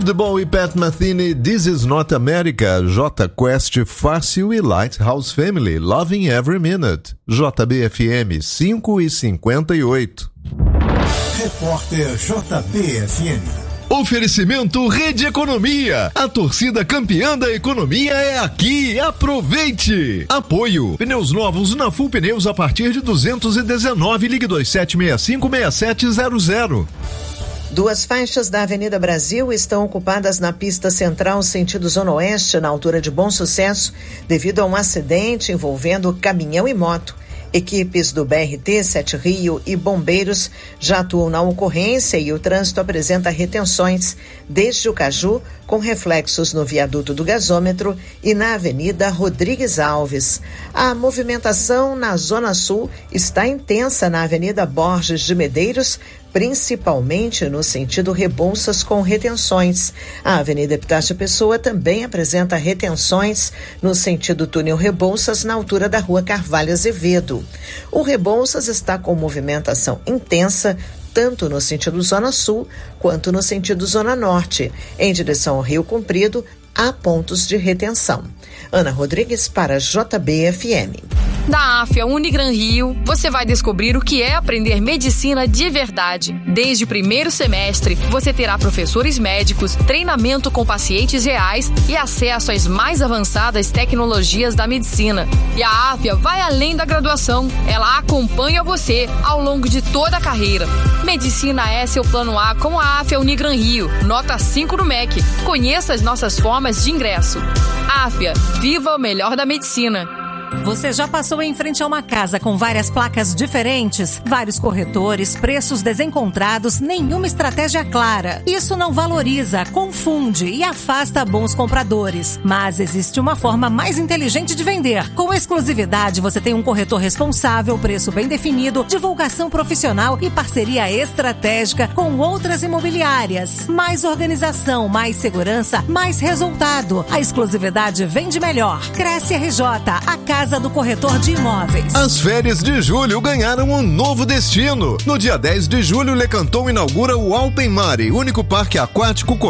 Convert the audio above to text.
The Bowie, Pat Metheny, This Is Not America, J Quest, Fácil e Lighthouse Family, Loving Every Minute, JBFM 5:58. Repórter JBFM. Oferecimento Rede Economia. A torcida campeã da economia é aqui. Aproveite. Apoio. Pneus novos na Full Pneus a partir de 219. Ligue 2765-6700. Duas faixas da Avenida Brasil estão ocupadas na pista central sentido Zona Oeste, na altura de Bom Sucesso, devido a um acidente envolvendo caminhão e moto. Equipes do BRT, Sete Rio e bombeiros já atuam na ocorrência e o trânsito apresenta retenções desde o Caju, com reflexos no viaduto do gasômetro e na Avenida Rodrigues Alves. A movimentação na Zona Sul está intensa na Avenida Borges de Medeiros, principalmente no sentido Rebouças, com retenções. A Avenida Epitácio Pessoa também apresenta retenções no sentido Túnel Rebouças, na altura da Rua Carvalho Azevedo. O Rebouças está com movimentação intensa tanto no sentido Zona Sul quanto no sentido Zona Norte. Em direção ao Rio Comprido, há pontos de retenção. Ana Rodrigues para JBFM. Da AFIA Unigran Rio, você vai descobrir o que é aprender medicina de verdade. Desde o primeiro semestre, você terá professores médicos, treinamento com pacientes reais e acesso às mais avançadas tecnologias da medicina. E a AFIA vai além da graduação. Ela acompanha você ao longo de toda a carreira. Medicina é seu plano A com a AFIA Unigran Rio. Nota 5 no MEC. Conheça as nossas formas de ingresso. AFIA, viva o melhor da medicina. Você já passou em frente a uma casa com várias placas diferentes, vários corretores, preços desencontrados, nenhuma estratégia clara? Isso não valoriza, confunde e afasta bons compradores. Mas existe uma forma mais inteligente de vender. Com exclusividade, você tem um corretor responsável, preço bem definido, divulgação profissional e parceria estratégica com outras imobiliárias. Mais organização, mais segurança, mais resultado. A exclusividade vende melhor. Cresce RJ, a casa do corretor de imóveis. As férias de julho ganharam um novo destino. No dia 10 de julho, Le Canton inaugura o Alpenmare, único parque aquático